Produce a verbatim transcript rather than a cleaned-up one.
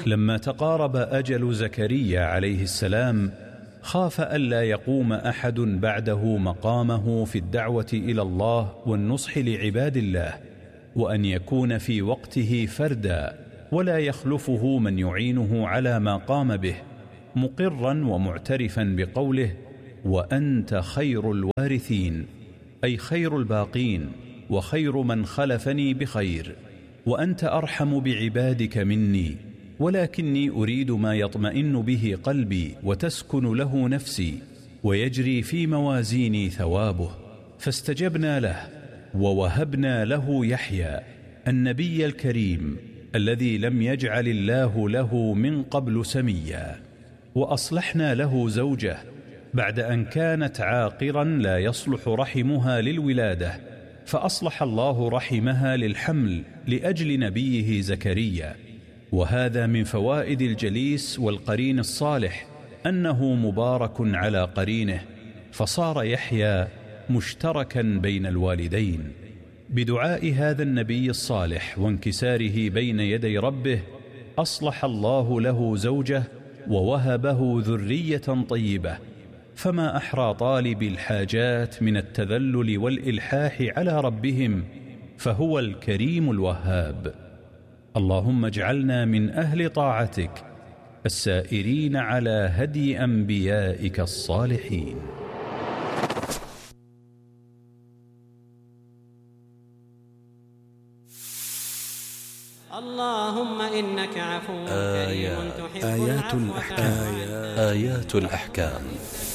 لما تقارب أجل زكريا عليه السلام خاف ألا يقوم أحد بعده مقامه في الدعوة إلى الله والنصح لعباد الله، وأن يكون في وقته فردا ولا يخلفه من يعينه على ما قام به، مقرا ومعترفا بقوله: وأنت خير الوارثين، أي خير الباقين وخير من خلفني بخير، وأنت أرحم بعبادك مني، ولكني أريد ما يطمئن به قلبي وتسكن له نفسي ويجري في موازيني ثوابه. فاستجبنا له ووهبنا له يحيى النبي الكريم الذي لم يجعل الله له من قبل سميا، وأصلحنا له زوجه بعد أن كانت عاقرا لا يصلح رحمها للولادة، فأصلح الله رحمها للحمل لأجل نبيه زكريا. وهذا من فوائد الجليس والقرين الصالح، أنه مبارك على قرينه، فصار يحيى مشتركا بين الوالدين. بدعاء هذا النبي الصالح وانكساره بين يدي ربه أصلح الله له زوجه ووهبه ذرية طيبة، فما أحرى طالب الحاجات من التذلل والإلحاح على ربهم، فهو الكريم الوهاب. اللهم اجعلنا من أهل طاعتك السائرين على هدي أنبيائك الصالحين. اللهم إنك عفو كريم تحب آيات الأحكام. آيات الأحكام